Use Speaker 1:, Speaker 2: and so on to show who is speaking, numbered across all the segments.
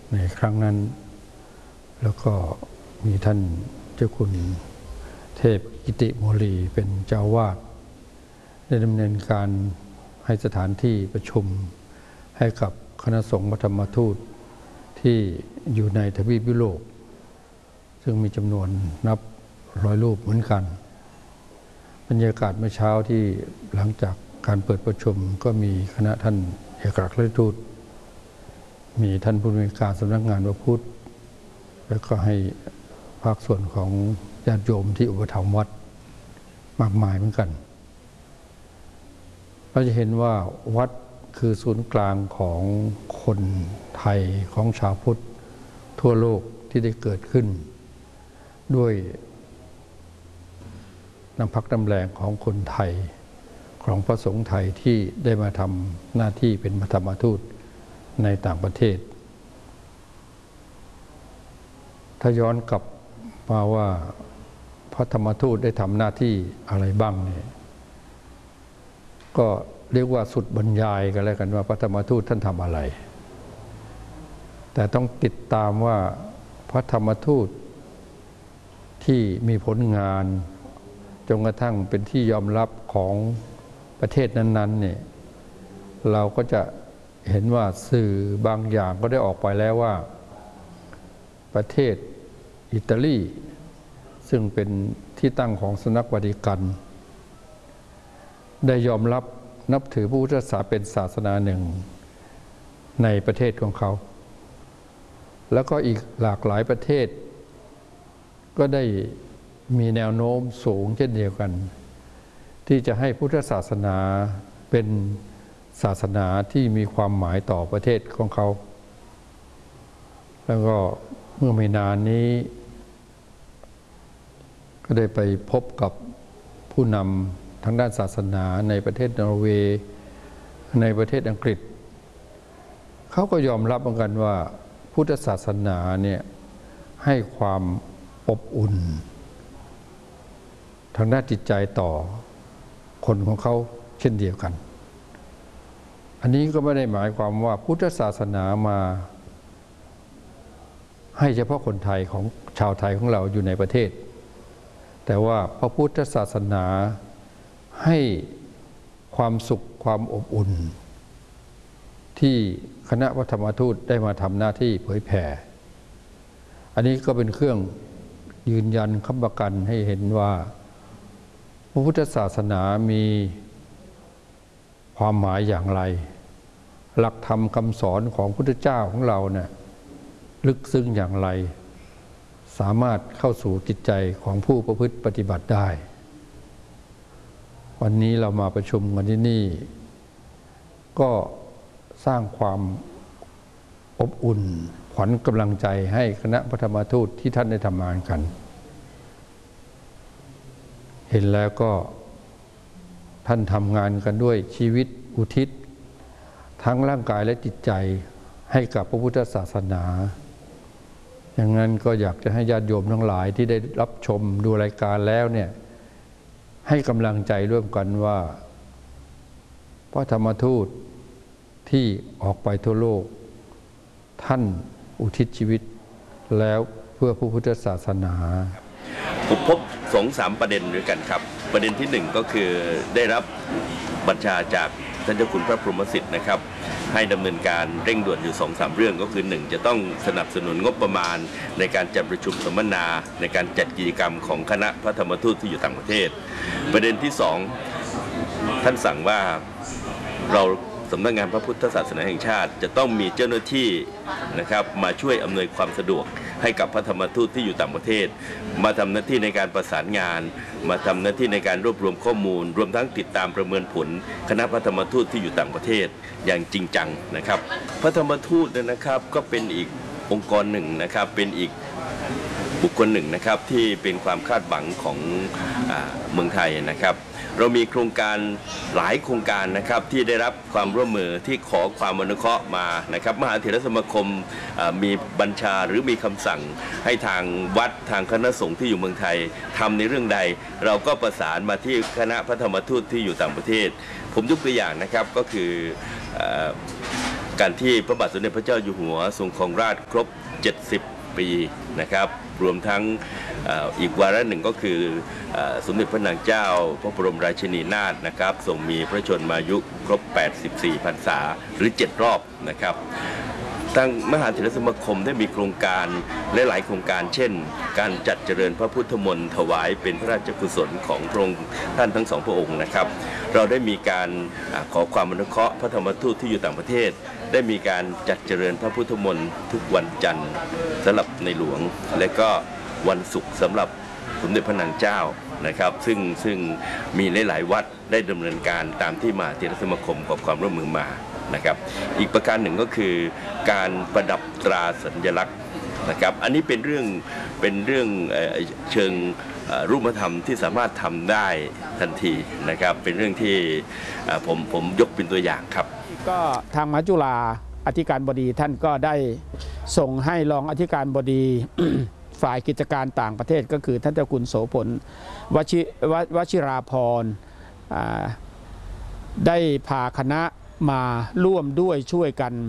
Speaker 1: ในครั้งนั้นแล้วก็มีท่านเจ้าคุณเทพกิติโมลีเป็นเจ้าวาดได้ดำเนินการให้สถานที่ประชุมให้กับคณะสงฆ์พระธรรมทูตที่อยู่ในทวีปยุโรปซึ่งมีจำนวนนับ100 รูปเหมือนกันบรรยากาศเมื่อเช้าที่หลังจากการเปิดประชุมก็มีคณะท่านเอกอัครราชทูตมีท่านผู้อำนวยการสำนักงานพระพุทธแล้วก็ให้ภาคส่วนของญาติโยมที่อุปถัมภ์วัดมากมายเหมือนกันเราจะเห็นว่าวัดคือศูนย์กลางของคนไทยของชาวพุทธทั่วโลกที่ได้เกิดขึ้นด้วยน้ำพักน้ำแรงของคนไทยของพระสงฆ์ไทยที่ได้มาทำหน้าที่เป็นพระธรรมทูตในต่างประเทศถ้าย้อนกลับมาว่าพระธรรมทูตได้ทำหน้าที่อะไรบ้างเนี่ยก็เรียกว่าสุดบรรยายกันแล้วกันว่าพระธรรมทูตท่านทำอะไรแต่ต้องติดตามว่าพระธรรมทูตที่มีผลงานจนกระทั่งเป็นที่ยอมรับของประเทศนั้นๆเนี่ยเราก็จะเห็นว่าสื่อบางอย่างก็ได้ออกไปแล้วว่าประเทศอิตาลีซึ่งเป็นที่ตั้งของสำนักวาติกันได้ยอมรับนับถือพระพุทธศาสนาเป็นศาสนาหนึ่งในประเทศของเขาแล้วก็อีกหลากหลายประเทศก็ได้มีแนวโน้มสูงเช่นเดียวกันที่จะให้พุทธศาสนาเป็นศาสนาที่มีความหมายต่อประเทศของเขาแล้วก็เมื่อไม่นานนี้ก็ได้ไปพบกับผู้นำทางด้านศาสนาในประเทศนอร์เวย์ในประเทศอังกฤษเขาก็ยอมรับเหมือนกันว่าพุทธศาสนาเนี่ยให้ความอบอุ่นทางด้านจิตใจต่อคนของเขาเช่นเดียวกันอันนี้ก็ไม่ได้หมายความว่าพุทธศาสนามาให้เฉพาะคนไทยของชาวไทยของเราอยู่ในประเทศแต่ว่าพระพุทธศาสนาให้ความสุขความอบอุ่นที่คณะพระธรรมทูตได้มาทำหน้าที่เผยแผ่อันนี้ก็เป็นเครื่องยืนยันค้ำประกันให้เห็นว่าพระพุทธศาสนามีความหมายอย่างไรหลักธรรมคำสอนของพระพุทธเจ้าของเราเนี่ยลึกซึ้งอย่างไรสามารถเข้าสู่จิตใจของผู้ประพฤติปฏิบัติได้วันนี้เรามาประชุมกันที่นี่ก็สร้างความอบอุ่นขวัญกำลังใจให้คณะพระธรรมทูตที่ท่านได้ทำงานกันเห็นแล้วก็ท่านทำงานกันด้วยชีวิตอุทิศทั้งร่างกายและจิตใจให้กับพระพุทธศาสนาอย่างนั้นก็อยากจะให้ญาติโยมทั้งหลายที่ได้รับชมดูรายการแล้วเนี่ยให้กำลังใจร่วมกันว่าพระธรรมทูตที่ออกไปทั่วโลกท่านอุทิศชีวิตแล้วเพื่อพระพุทธศาสนา
Speaker 2: ผมพบ2-3ประเด็นด้วยกันครับประเด็นที่1ก็คือได้รับบัญชาจากท่านเจ้าคุณพระพรหมสิทธิ์นะครับให้ดำเนินการเร่งด่วนอยู่ 2-3 เรื่องก็คือ1จะต้องสนับสนุนงบประมาณในการจัดประชุมสัมมนาในการจัดกิจกรรมของคณะพระธรรมทูตที่อยู่ต่างประเทศประเด็นที่2ท่านสั่งว่าเราสำนักงานพระพุทธศาสนาแห่งชาติจะต้องมีเจ้าหน้าที่นะครับมาช่วยอำนวยความสะดวกให้กับพระธรรมทูตที่อยู่ต่างประเทศมาทำหน้าที่ในการประสานงานมาทำหน้าที่ในการรวบรวมข้อมูลรวมทั้งติดตามประเมินผลคณะพระธรรมทูตที่อยู่ต่างประเทศอย่างจริงจังนะครับพระธรรมทูตนะครับก็เป็นอีกองค์กรหนึ่งนะครับเป็นอีกบุคคลหนึ่งนะครับที่เป็นความคาดหวังของเมืองไทยนะครับเรามีโครงการหลายโครงการนะครับที่ได้รับความร่วมมือที่ขอความอนุเคราะห์มานะครับมหาเถรสมาคมมีบัญชาหรือมีคำสั่งให้ทางวัดทางคณะสงฆ์ที่อยู่เมืองไทยทำในเรื่องใดเราก็ประสานมาที่คณะพระธรรมทูตที่อยู่ต่างประเทศผมยกตัวอย่างนะครับก็คือการที่พระบาทสมเด็จพระเจ้าอยู่หัวทรงครองราชย์ครบ 70 ปีนะครับรวมทั้งอีกวาระหนึ่งก็คือสมเด็จพระนางเจ้าพระบรมราชินีนาถนะครับทรงมีพระชนมายุครบ 84 พรรษาหรือ 7 รอบนะครับทางมหาเถรสมาคมได้มีโครงการหลายโครงการเช่นการจัดเจริญพระพุทธมนต์ถวายเป็นพระราชกุศลของพระองค์ท่านทั้งสองพระองค์นะครับเราได้มีการขอความอนุเคราะห์พระธรรมทูตที่อยู่ต่างประเทศได้มีการจัดเจริญพระพุทธมนต์ทุกวันจันทร์สำหรับในหลวงและก็วันศุกร์สำหรับสมเด็จพระนางเจ้านะครับซึ่งมีหลายวัดได้ดำเนินการตามที่มหาเถรสมาคมขอความร่วมมือมานะครับอีกประการหนึ่งก็คือการประดับตราสัญลักษณ์นะครับอันนี้เป็นเรื่องเชิงรูปธรรมที่สามารถทำได้ทันทีนะครับเป็นเรื่องที่ผมยกเป็นตัวอย่างครับ
Speaker 3: ก็ทางมหาจุฬาอธิการบดีท่านก็ได้ส่งให้รองอธิการบดี ฝ่ายกิจการต่างประเทศก็คือท่านเจ้าคุณโสพลวชิราภรณ์ได้พาคณะมาร่วมด้วยช่วยกัน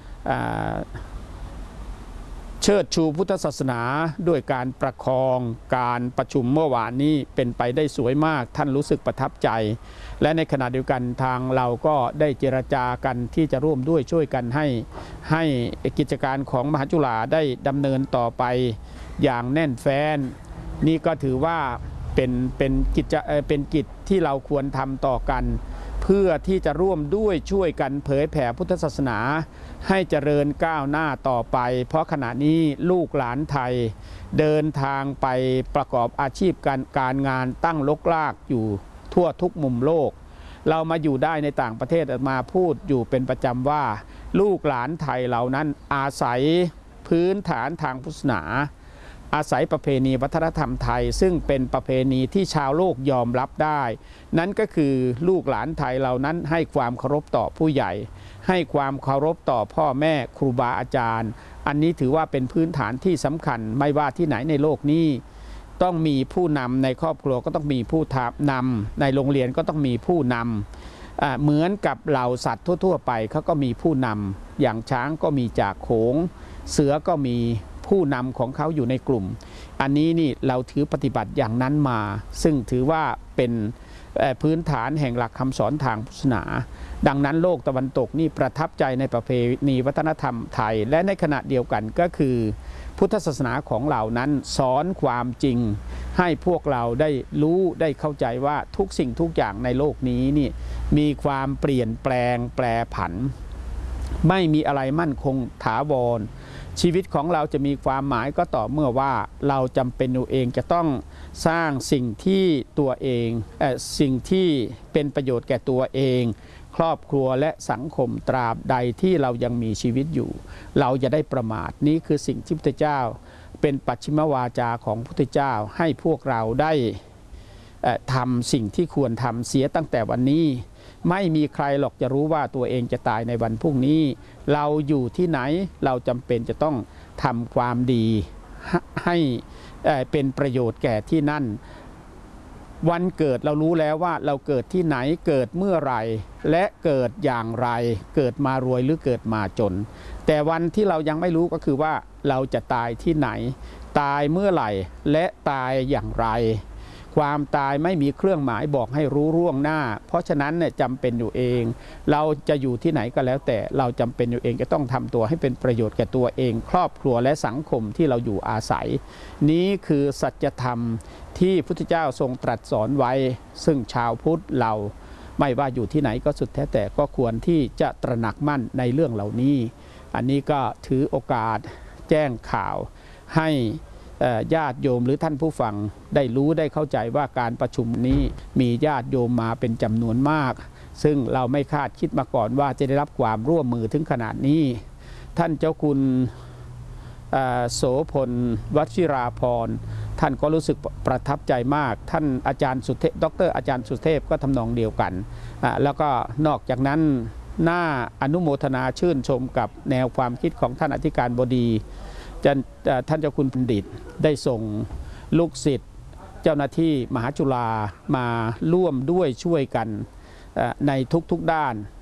Speaker 3: เชิดชูพุทธศาสนาด้วยการประคองการประชุมเมื่อวานนี้เป็นไปได้สวยมากท่านรู้สึกประทับใจและในขณะเดียวกันทางเราก็ได้เจรจากันที่จะร่วมด้วยช่วยกันให้กิจการของมหาจุฬาได้ดำเนินต่อไปอย่างแน่นแฟ้นนี่ก็ถือว่าเป็นกิจที่เราควรทำต่อกันเพื่อที่จะร่วมด้วยช่วยกันเผยแผ่พุทธศาสนาให้เจริญก้าวหน้าต่อไปเพราะขณะนี้ลูกหลานไทยเดินทางไปประกอบอาชีพการงานตั้งรกรากอยู่ทั่วทุกมุมโลกเรามาอยู่ได้ในต่างประเทศมาพูดอยู่เป็นประจำว่าลูกหลานไทยเหล่านั้นอาศัยพื้นฐานทางพุทธศาสนาอาศัยประเพณีวัฒนธรรมไทยซึ่งเป็นประเพณีที่ชาวโลกยอมรับได้นั่นก็คือลูกหลานไทยเหล่านั้นให้ความเคารพต่อผู้ใหญ่ให้ความเคารพต่อพ่อแม่ครูบาอาจารย์อันนี้ถือว่าเป็นพื้นฐานที่สำคัญไม่ว่าที่ไหนในโลกนี้ต้องมีผู้นำในครอบครัวก็ต้องมีผู้นำในโรงเรียนก็ต้องมีผู้นำเหมือนกับเหล่าสัตว์ทั่วๆไปเขาก็มีผู้นำอย่างช้างก็มีจากโขงเสือก็มีผู้นำของเขาอยู่ในกลุ่มอันนี้นี่เราถือปฏิบัติอย่างนั้นมาซึ่งถือว่าเป็นพื้นฐานแห่งหลักคำสอนทางพุทธศาสนาดังนั้นโลกตะวันตกนี่ประทับใจในประเพณีวัฒนธรรมไทยและในขณะเดียวกันก็คือพุทธศาสนาของเรานั้นสอนความจริงให้พวกเราได้รู้ได้เข้าใจว่าทุกสิ่งทุกอย่างในโลกนี้นี่มีความเปลี่ยนแปลงแปรผันไม่มีอะไรมั่นคงถาวรชีวิตของเราจะมีความหมายก็ต่อเมื่อว่าเราจำเป็นตัวเองจะต้องสร้างสิ่งที่ตัวเองสิ่งที่เป็นประโยชน์แก่ตัวเองครอบครัวและสังคมตราบใดที่เรายังมีชีวิตอยู่เราจะได้ประมาทนี้คือสิ่งที่พระพุทธเจ้าเป็นปัจฉิมวาจาของพระพุทธเจ้าให้พวกเราได้ทำสิ่งที่ควรทำเสียตั้งแต่วันนี้ไม่มีใครหรอกจะรู้ว่าตัวเองจะตายในวันพรุ่งนี้เราอยู่ที่ไหนเราจำเป็นจะต้องทำความดีให้เป็นประโยชน์แก่ที่นั่นวันเกิดเรารู้แล้วว่าเราเกิดที่ไหนเกิดเมื่อไหร่และเกิดอย่างไรเกิดมารวยหรือเกิดมาจนแต่วันที่เรายังไม่รู้ก็คือว่าเราจะตายที่ไหนตายเมื่อไหร่และตายอย่างไรความตายไม่มีเครื่องหมายบอกให้รู้ล่วงหน้าเพราะฉะนั้นเนี่ยจำเป็นอยู่เองเราจะอยู่ที่ไหนก็แล้วแต่เราจำเป็นอยู่เองจะต้องทำตัวให้เป็นประโยชน์แก่ตัวเองครอบครัวและสังคมที่เราอยู่อาศัยนี้คือสัจธรรมที่พุทธเจ้าทรงตรัสสอนไว้ซึ่งชาวพุทธเราไม่ว่าอยู่ที่ไหนก็สุดแท้แต่ก็ควรที่จะตระหนักมั่นในเรื่องเหล่านี้อันนี้ก็ถือโอกาสแจ้งข่าวให้ญาติโยมหรือท่านผู้ฟังได้รู้ได้เข้าใจว่าการประชุมนี้มีญาติโยมมาเป็นจำนวนมากซึ่งเราไม่คาดคิดมาก่อนว่าจะได้รับความร่วมมือถึงขนาดนี้ท่านเจ้าคุณโสพลวชิราภรณ์ท่านก็รู้สึกประทับใจมากท่านอาจารย์สุเทพดร.อาจารย์สุเทพก็ทำนองเดียวกันแล้วก็นอกจากนั้นน่าอนุโมทนาชื่นชมกับแนวความคิดของท่านอธิการบดีท่านเจ้าคุณบัณฑิตได้ส่งลูกศิษย์เจ้าหน้าที่มหาจุฬามาร่วมด้วยช่วยกันในทุกๆด้าน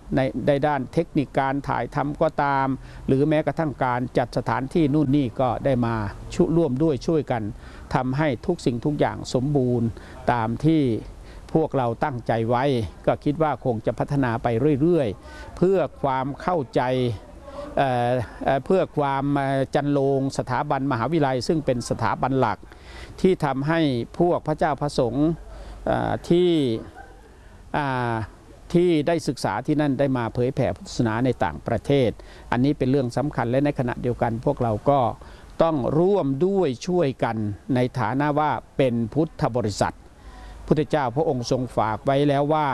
Speaker 3: ในด้านเทคนิคการถ่ายทำก็ตาม หรือแม้กระทั่งการจัดสถานที่นู่นนี่ก็ได้มาร่วมด้วยช่วยกันทำให้ทุกสิ่งทุกอย่างสมบูรณ์ตามที่พวกเราตั้งใจไว้ก็คิดว่าคงจะพัฒนาไปเรื่อยๆเพื่อความเข้าใจเพื่อความจันโลงสถาบันมหาวิทยาลัยซึ่งเป็นสถาบันหลักที่ทำให้พวกพระเจ้าพระสงฆ์ที่ได้ศึกษาที่นั่นได้มาเผยแผ่พุทธศาสนาในต่างประเทศอันนี้เป็นเรื่องสำคัญและในขณะเดียวกันพวกเราก็ต้องร่วมด้วยช่วยกันในฐานะว่าเป็นพุทธบริษัทพุทธเจ้าพระองค์ทรงฝากไว้แล้วว่า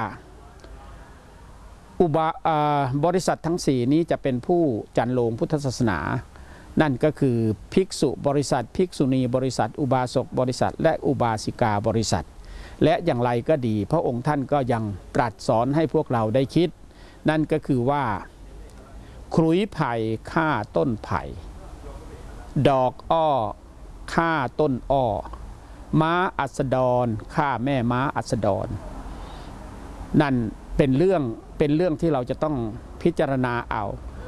Speaker 3: บริษัททั้ง4นี้จะเป็นผู้จันโลงพุทธศาสนานั่นก็คือภิกษุบริษัทภิกษุณีบริษัทอุบาสกบริษัทและอุบาสิกาบริษัทและอย่างไรก็ดีพระองค์ท่านก็ยังตรัสสอนให้พวกเราได้คิดนั่นก็คือว่าขลุยไผ่ฆ่าต้นไผ่ดอกอ้อฆ่าต้นอ้อม้าอัสดรฆ่าแม่ม้าอัสดรนั่นเป็นเรื่องที่เราจะต้องพิจารณาเอา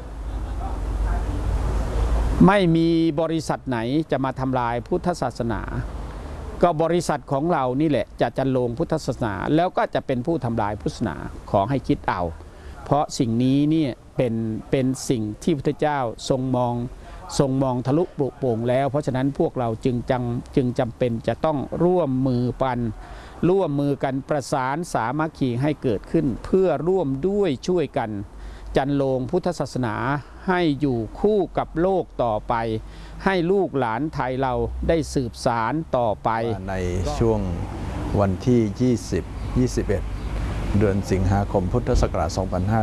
Speaker 3: ไม่มีบริษัทไหนจะมาทำลายพุทธศาสนาก็บริษัทของเรานี่แหละจะจันโลงพุทธศาสนาแล้วก็จะเป็นผู้ทำลายพุทธศาสนาขอให้คิดเอาเพราะสิ่งนี้เนี่ยเป็นสิ่งที่พระพุทธเจ้าทรงมองทะลุปลุกโป่งแล้วเพราะฉะนั้นพวกเราจึงจำเป็นจะต้องร่วมมือกันประสานสามัคคีให้เกิดขึ้นเพื่อร่วมด้วยช่วยกันจันโลงพุทธศาสนาให้อยู่คู่กับโลกต่อไปให้ลูกหลานไทยเราได้สืบสานต่อไป
Speaker 4: ในช่วงวันที่ 21 เดือนสิงหาคมพุทธศักราช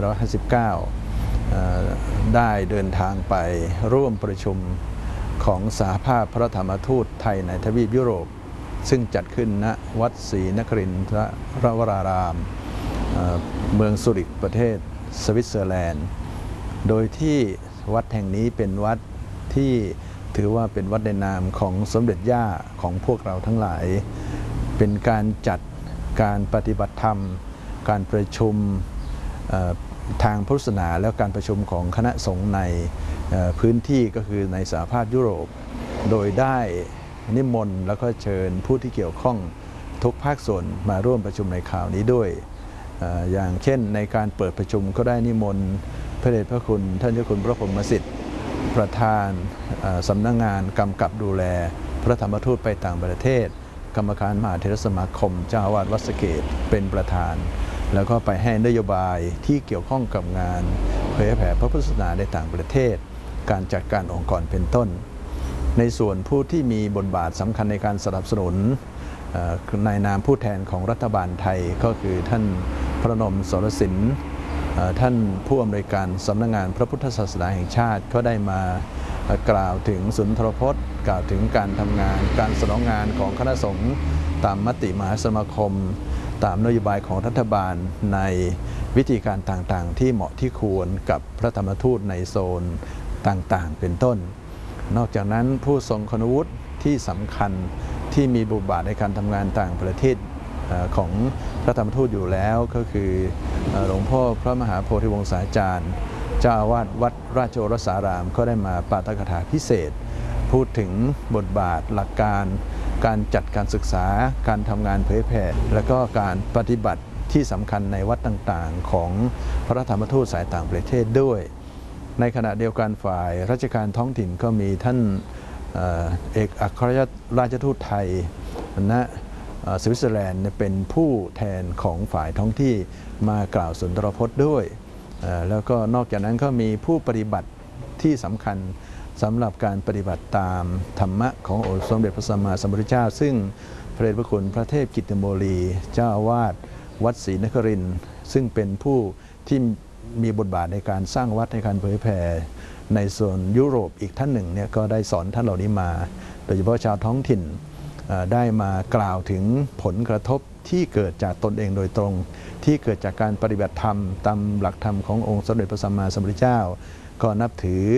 Speaker 4: 2559 ได้เดินทางไปร่วมประชุมของสหภาพพระธรรมทูตไทยในทวีปยุโรปซึ่งจัดขึ้นณวัดศรีนครินทรวรารามเมืองซูริคประเทศสวิตเซอร์แลนด์โดยที่วัดแห่งนี้เป็นวัดที่ถือว่าเป็นวัดในนามของสมเด็จย่าของพวกเราทั้งหลายเป็นการจัดการปฏิบัติธรรมการประชุมทางพุทธศาสนาและการประชุมของคณะสงฆ์ในพื้นที่ก็คือในสหภาพยุโรปโดยได้นิมนต์แล้วก็เชิญผู้ที่เกี่ยวข้องทุกภาคส่วนมาร่วมประชุมในคราวนี้ด้วยอย่างเช่นในการเปิดประชุมก็ได้นิมนต์พระเดชพระคุณท่านเจ้าคุณพระพรหมสิทธิ์ประธานสำนักงานกำกับดูแลพระธรรมทูตไปต่างประเทศกรรมการมหาเถรสมาคมเจ้าอาวาสวัดสะเกษเป็นประธานแล้วก็ไปให้นโยบายที่เกี่ยวข้องกับงานเผยแผ่พระพุทธศาสนาในต่างประเทศการจัดการองค์กรเป็นต้นในส่วนผู้ที่มีบทบาทสำคัญในการสนับสนุนในนามผู้แทนของรัฐบาลไทยก็คือท่านพระนมสรสินท่านผู้อำนวยการสำนักงานพระพุทธศาสนาแห่งชาติก็ได้มากล่าวถึงสุนทรพจน์กล่าวถึงการทำงานการสนองงานของคณะสงฆ์ตามมติมหาสมาคมตามนโยบายของรัฐบาลในวิธีการต่างๆที่เหมาะที่ควรกับพระธรรมทูตในโซนต่างๆเป็นต้นนอกจากนั้นผู้ทรงคุณวุฒิที่สำคัญที่มีบทบาทในการทำงานต่างประเทศของพระธรรมทูตอยู่แล้วก็คือหลวงพ่อพระมหาโพธิวงศาจารย์เจ้าอาวาสวัดราชโอรสารามก็ได้มาปาฐกถาพิเศษพูดถึงบทบาทหลักการการจัดการศึกษาการทำงานเผยแผ่และก็การปฏิบัติที่สำคัญในวัดต่างๆของพระธรรมทูตสายต่างประเทศด้วยในขณะเดียวกันฝ่ายราชการท้องถิ่นก็มีท่านเอกอัครราชทูตไทยณสวิตเซอร์แลนด์เป็นผู้แทนของฝ่ายท้องที่มากล่าวสุนทรพจน์ด้วยแล้วก็นอกจากนั้นก็มีผู้ปฏิบัติที่สำคัญสำหรับการปฏิบัติตามธรรมะขององค์สมเด็จพระสัมมาสัมพุทธเจ้าซึ่งพระเดชพระคุณพระเทพกิตติโมลีเจ้าอาวาสวัดศรีนครินทร์ซึ่งเป็นผู้ที่มีบทบาทในการสร้างวัดในการเผยแผ่ในส่วนยุโรปอีกท่านหนึ่งเนี่ยก็ได้สอนท่านเหล่านี้มาโดยเฉพาะชาวท้องถิ่นได้มากล่าวถึงผลกระทบที่เกิดจากตนเองโดยตรงที่เกิดจากการปฏิบัติธรรมตามหลักธรรมขององค์สมเด็จพระสัมมาสัมพุทธเจ้าก็นับถือ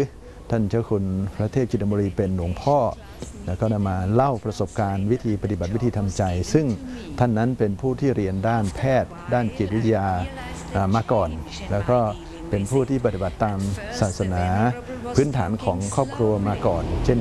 Speaker 4: ท่านเจ้าคุณพระเทพจินดาบรีเป็นหลวงพ่อแล้วก็นำมาเล่าประสบการณ์วิธีปฏิบัติวิธีทำใจ ซึ่งท่านนั้นเป็นผู้ที่เรียนด้านแพทย์ ด้านจิตวิทยามาก่อนแล้วก็เป็นผู้ที่ปฏิบัติตามศาสนาพื้นฐานของครอบครัวมาก่อนเช่น